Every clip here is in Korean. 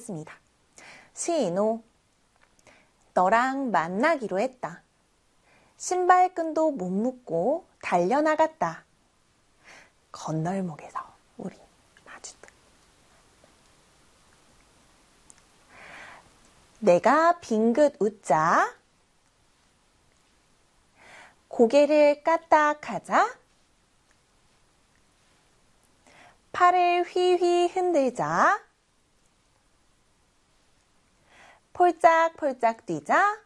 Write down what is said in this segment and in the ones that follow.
보겠습니다. 시인호, 너랑 만나기로 했다. 신발끈도 못 묶고 달려나갔다. 건널목에서 우리 마주다. 내가 빙긋 웃자. 고개를 까딱하자. 팔을 휘휘 흔들자. 폴짝폴짝 뛰자.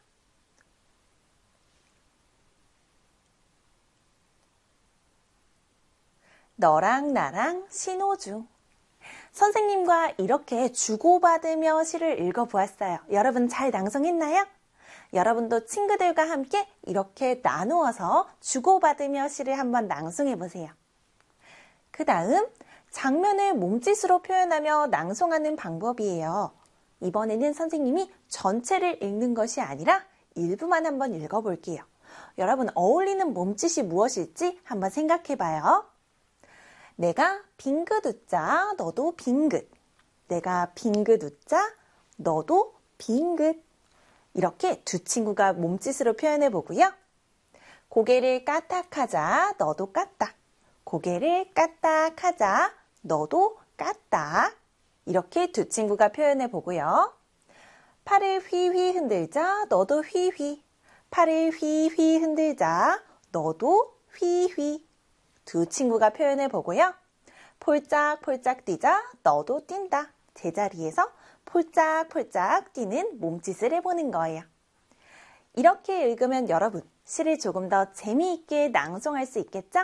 너랑 나랑 신호중. 선생님과 이렇게 주고받으며 시를 읽어보았어요. 여러분 잘 낭송했나요? 여러분도 친구들과 함께 이렇게 나누어서 주고받으며 시를 한번 낭송해보세요. 그 다음 장면을 몸짓으로 표현하며 낭송하는 방법이에요. 이번에는 선생님이 전체를 읽는 것이 아니라 일부만 한번 읽어볼게요. 여러분 어울리는 몸짓이 무엇일지 한번 생각해봐요. 내가 빙긋 웃자, 너도 빙긋. 내가 빙긋 웃자, 너도 빙긋. 이렇게 두 친구가 몸짓으로 표현해보고요. 고개를 까딱하자, 너도 까딱. 고개를 까딱하자, 너도 까딱. 이렇게 두 친구가 표현해보고요. 팔을 휘휘 흔들자, 너도 휘휘. 팔을 휘휘 흔들자, 너도 휘휘. 두 친구가 표현해보고요. 폴짝폴짝 뛰자, 너도 뛴다. 제자리에서 폴짝폴짝 뛰는 몸짓을 해보는 거예요. 이렇게 읽으면 여러분 시를 조금 더 재미있게 낭송할 수 있겠죠?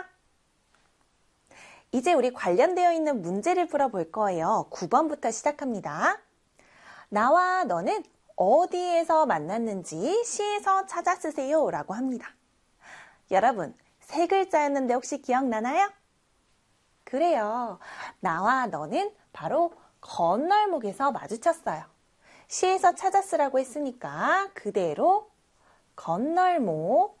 이제 우리 관련되어 있는 문제를 풀어볼 거예요. 9번부터 시작합니다. 나와 너는 어디에서 만났는지 시에서 찾아 쓰세요 라고 합니다. 여러분 세 글자였는데 혹시 기억나나요? 그래요. 나와 너는 바로 건널목에서 마주쳤어요. 시에서 찾아 쓰라고 했으니까 그대로 건널목이라고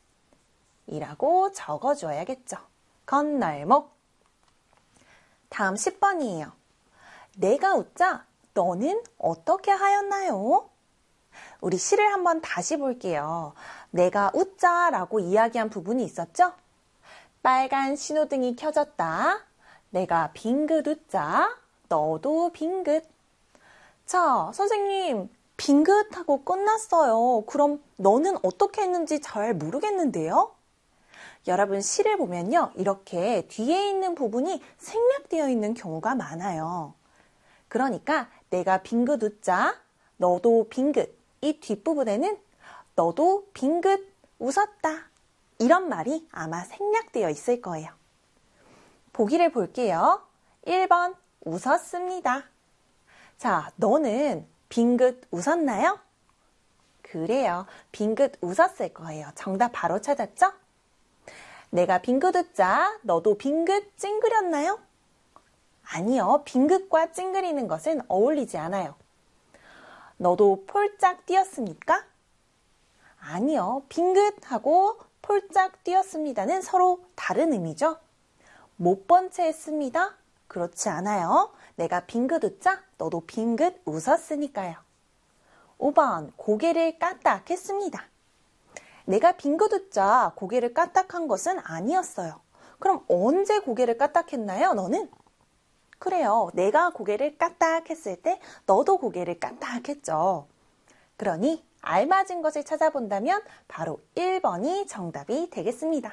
적어줘야겠죠. 건널목. 다음 10번이에요. 내가 웃자 너는 어떻게 하였나요? 우리 시를 한번 다시 볼게요. 내가 웃자 라고 이야기한 부분이 있었죠? 빨간 신호등이 켜졌다. 내가 빙긋 웃자. 너도 빙긋. 자, 선생님, 빙긋 하고 끝났어요. 그럼 너는 어떻게 했는지 잘 모르겠는데요? 여러분 시를 보면요. 이렇게 뒤에 있는 부분이 생략되어 있는 경우가 많아요. 그러니까 내가 빙긋 웃자. 너도 빙긋. 이 뒷부분에는 너도 빙긋 웃었다. 이런 말이 아마 생략되어 있을 거예요. 보기를 볼게요. 1번 웃었습니다. 자, 너는 빙긋 웃었나요? 그래요. 빙긋 웃었을 거예요. 정답 바로 찾았죠? 내가 빙긋 웃자. 너도 빙긋 찡그렸나요? 아니요. 빙긋과 찡그리는 것은 어울리지 않아요. 너도 폴짝 뛰었습니까? 아니요. 빙긋하고 폴짝 뛰었습니다는 서로 다른 의미죠. 못 본 채 했습니다. 그렇지 않아요. 내가 빙긋 웃자. 너도 빙긋 웃었으니까요. 5번 고개를 까딱했습니다. 내가 빙긋 웃자 고개를 까딱한 것은 아니었어요. 그럼 언제 고개를 까딱했나요? 너는? 그래요. 내가 고개를 까딱했을 때 너도 고개를 까딱했죠. 그러니 알맞은 것을 찾아본다면 바로 1번이 정답이 되겠습니다.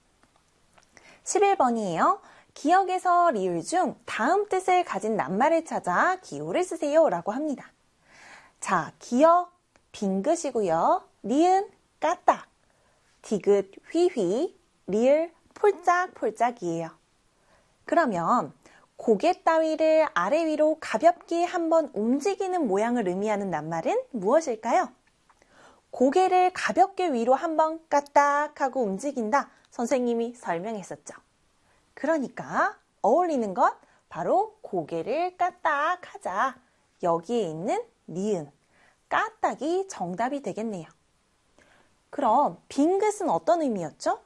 11번이에요. 기억에서 리을 중 다음 뜻을 가진 낱말을 찾아 기호를 쓰세요 라고 합니다. 자, 기억, 빙긋이고요. 니은, 까딱, 디귿, 휘휘, 리을, 폴짝폴짝이에요. 그러면 고개 따위를 아래 위로 가볍게 한번 움직이는 모양을 의미하는 낱말은 무엇일까요? 고개를 가볍게 위로 한번 까딱하고 움직인다. 선생님이 설명했었죠. 그러니까 어울리는 것 바로 고개를 까딱하자. 여기에 있는 니은, 까딱이 정답이 되겠네요. 그럼 빙긋은 어떤 의미였죠?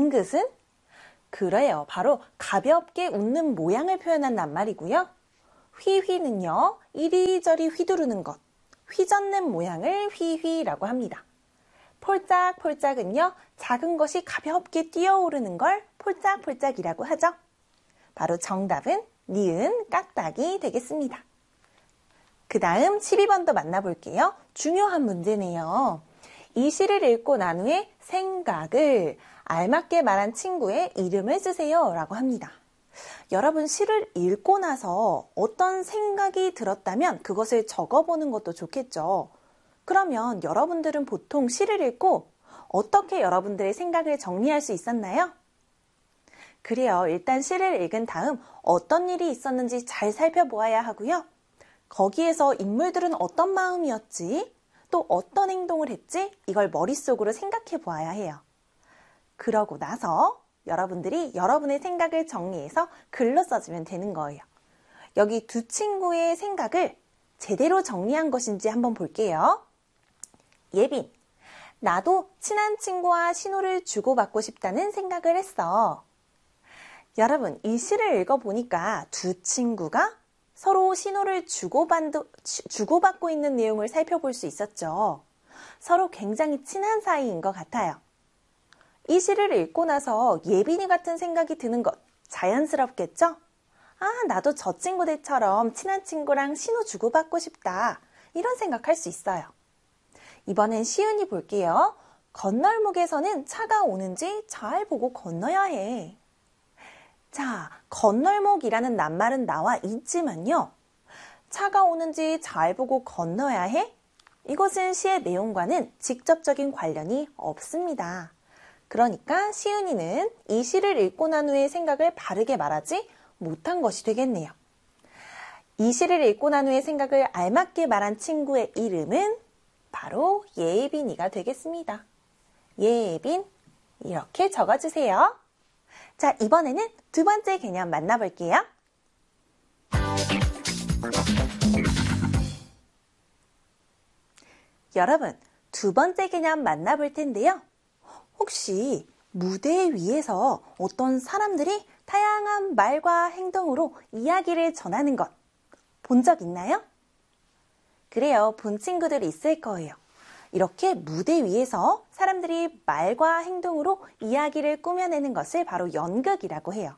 빙긋은 그래요. 바로 가볍게 웃는 모양을 표현한 낱말이고요. 휘휘는요, 이리저리 휘두르는 것, 휘젓는 모양을 휘휘라고 합니다. 폴짝폴짝은요, 작은 것이 가볍게 뛰어오르는 걸 폴짝폴짝이라고 하죠. 바로 정답은 니은 까딱이 되겠습니다. 그 다음 12번도 만나볼게요. 중요한 문제네요. 이 시를 읽고 난 후에 생각을 알맞게 말한 친구의 이름을 쓰세요 라고 합니다. 여러분 시를 읽고 나서 어떤 생각이 들었다면 그것을 적어보는 것도 좋겠죠. 그러면 여러분들은 보통 시를 읽고 어떻게 여러분들의 생각을 정리할 수 있었나요? 그래요. 일단 시를 읽은 다음 어떤 일이 있었는지 잘 살펴보아야 하고요. 거기에서 인물들은 어떤 마음이었지? 또 어떤 행동을 했지? 이걸 머릿속으로 생각해 보아야 해요. 그러고 나서 여러분들이 여러분의 생각을 정리해서 글로 써주면 되는 거예요. 여기 두 친구의 생각을 제대로 정리한 것인지 한번 볼게요. 예빈, 나도 친한 친구와 신호를 주고받고 싶다는 생각을 했어. 여러분, 이 시를 읽어보니까 두 친구가 서로 신호를 주고받고 있는 내용을 살펴볼 수 있었죠. 서로 굉장히 친한 사이인 것 같아요. 이 시를 읽고 나서 예빈이 같은 생각이 드는 것 자연스럽겠죠? 나도 저 친구들처럼 친한 친구랑 신호 주고받고 싶다. 이런 생각할 수 있어요. 이번엔 시은이 볼게요. 건널목에서는 차가 오는지 잘 보고 건너야 해. 자, 건널목이라는 낱말은 나와 있지만요. 차가 오는지 잘 보고 건너야 해? 이것은 시의 내용과는 직접적인 관련이 없습니다. 그러니까 시은이는 이 시를 읽고 난 후에 생각을 바르게 말하지 못한 것이 되겠네요. 이 시를 읽고 난 후에 생각을 알맞게 말한 친구의 이름은 바로 예빈이가 되겠습니다. 예빈, 이렇게 적어주세요. 자, 이번에는 두 번째 개념 만나볼게요. 여러분, 두 번째 개념 만나볼 텐데요. 혹시 무대 위에서 어떤 사람들이 다양한 말과 행동으로 이야기를 전하는 것 본 적 있나요? 그래요, 본 친구들이 있을 거예요. 이렇게 무대 위에서 사람들이 말과 행동으로 이야기를 꾸며내는 것을 바로 연극이라고 해요.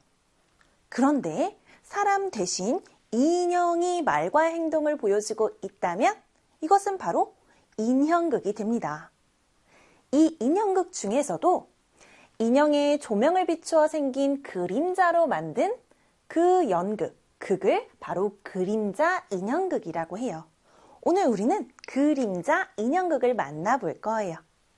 그런데 사람 대신 인형이 말과 행동을 보여주고 있다면 이것은 바로 인형극이 됩니다. 이 인형극 중에서도 인형에 조명을 비추어 생긴 그림자로 만든 그 연극, 극을 바로 그림자 인형극이라고 해요. 오늘 우리는 그림자 인형극을 만나볼 거예요.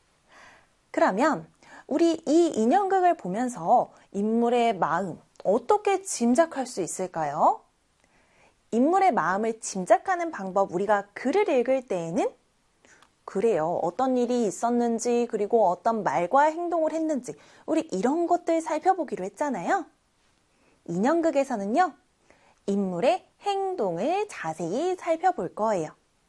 그러면 우리 이 인형극을 보면서 인물의 마음 어떻게 짐작할 수 있을까요? 인물의 마음을 짐작하는 방법, 우리가 글을 읽을 때에는 그래요. 어떤 일이 있었는지, 그리고 어떤 말과 행동을 했는지, 우리 이런 것들 살펴보기로 했잖아요. 인형극에서는요, 인물의 행동을 자세히 살펴볼 거예요.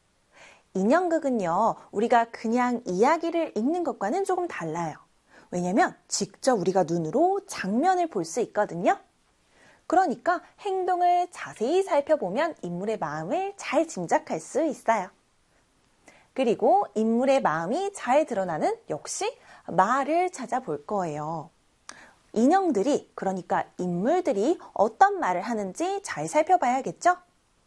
인형극은요, 우리가 그냥 이야기를 읽는 것과는 조금 달라요. 왜냐면 직접 우리가 눈으로 장면을 볼 수 있거든요. 그러니까 행동을 자세히 살펴보면 인물의 마음을 잘 짐작할 수 있어요. 그리고 인물의 마음이 잘 드러나는 역시 말을 찾아볼 거예요. 인형들이, 그러니까 인물들이 어떤 말을 하는지 잘 살펴봐야겠죠?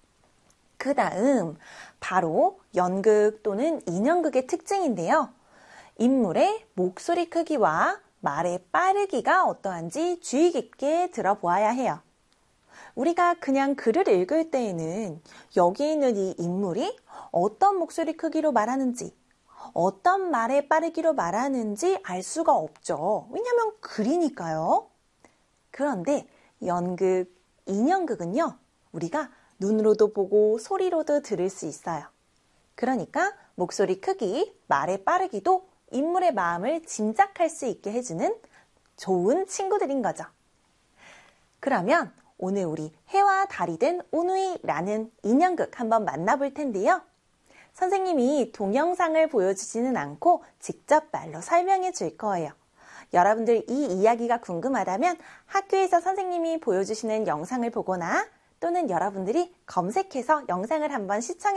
그 다음 바로 연극 또는 인형극의 특징인데요. 인물의 목소리 크기와 말의 빠르기가 어떠한지 주의 깊게 들어보아야 해요. 우리가 그냥 글을 읽을 때에는 여기 있는 이 인물이 어떤 목소리 크기로 말하는지, 어떤 말의 빠르기로 말하는지 알 수가 없죠. 왜냐하면 글이니까요. 그런데 연극, 인형극은요, 우리가 눈으로도 보고 소리로도 들을 수 있어요. 그러니까 목소리 크기, 말의 빠르기도 인물의 마음을 짐작할 수 있게 해주는 좋은 친구들인 거죠. 그러면 오늘 우리 해와 달이 된 오누이라는 인형극 한번 만나볼 텐데요. 선생님이 동영상을 보여주지는 않고 직접 말로 설명해 줄 거예요. 여러분들 이 이야기가 궁금하다면 학교에서 선생님이 보여주시는 영상을 보거나 또는 여러분들이 검색해서 영상을 한번 시청해